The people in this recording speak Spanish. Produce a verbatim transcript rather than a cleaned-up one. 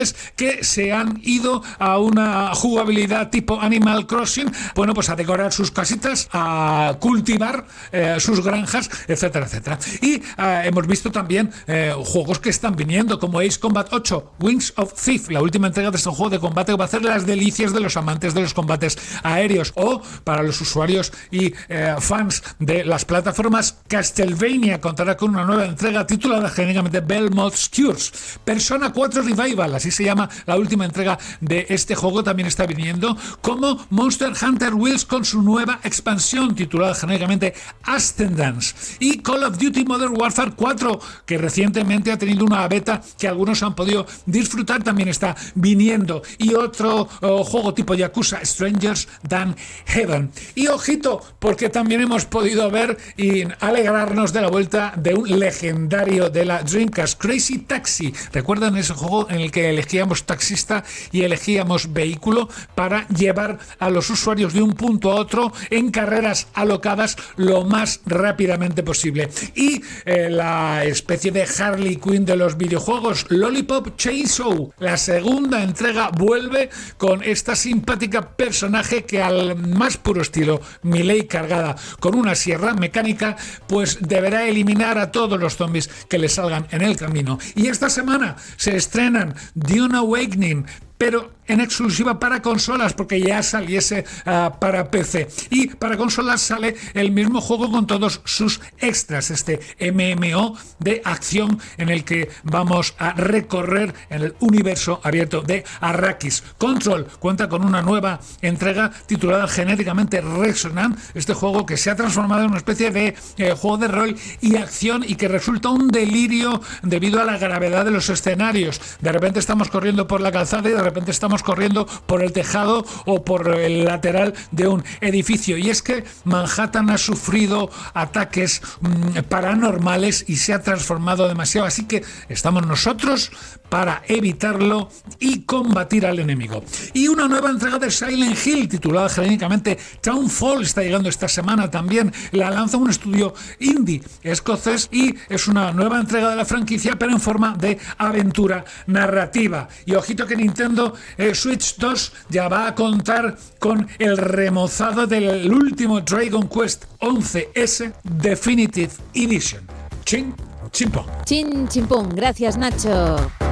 que se han ido a una jugabilidad tipo Animal Crossing, bueno, pues a decorar sus casitas, a cultivar eh, sus granjas, etcétera, etcétera. Y eh, hemos visto también eh, juegos que están viniendo, como Ace Combat ocho, Wings of Thief, la última entrega de este juego de combate que va a hacer las delicias de los amantes de los combates aéreos, o para los usuarios y eh, fans de las plataformas, Castlevania contará con una nueva entrega titulada genéricamente Belmont's Cures. Persona cuatro Revival, así se llama la última entrega de este juego, también está viniendo, como Monster Hunter Wilds con su nueva expansión titulada genéricamente Ascendance, y Call of Duty Modern Warfare cuatro, que recientemente ha tenido una beta que algunos han podido disfrutar, también está viniendo, y otro oh, juego tipo Yakuza, Strangers Than Heaven. Y ojito, porque también hemos podido ver y alegrarnos de la vuelta de un legendario de la Dreamcast, Crazy Taxi. ¿Recuerdan ese juego en el que elegíamos taxista y elegíamos vehículo para llevar a los usuarios de un punto a otro en carreras alocadas lo más rápidamente posible? Y eh, la especie de Harley Quinn de los videojuegos, Lollipop Chainsaw, la segunda entrega, vuelve con esta simpática personaje que, al más puro estilo Miley cargada con una sierra mecánica, pues deberá eliminar a todos los zombies que le salgan en el camino. Y esta semana se estrenan Dune Awakening, pero en exclusiva para consolas, porque ya saliese uh, para P C. Y para consolas sale el mismo juego con todos sus extras, este M M O de acción en el que vamos a recorrer en el universo abierto de Arrakis. Control cuenta con una nueva entrega titulada genéricamente Resonant, este juego que se ha transformado en una especie de eh, juego de rol y acción, y que resulta un delirio debido a la gravedad de los escenarios. De repente estamos corriendo por la calzada y de repente estamos corriendo por el tejado o por el lateral de un edificio. Y es que Manhattan ha sufrido ataques mmm, paranormales y se ha transformado demasiado, así que estamos nosotros para evitarlo y combatir al enemigo. Y una nueva entrega de Silent Hill titulada genéricamente Townfall está llegando esta semana también. La lanza un estudio indie escocés y es una nueva entrega de la franquicia, pero en forma de aventura narrativa. Y ojito que Nintendo eh, Switch dos ya va a contar con el remozado del último Dragon Quest once ese Definitive Edition. Chin, chimpón. Chin, chimpón. Gracias, Nacho.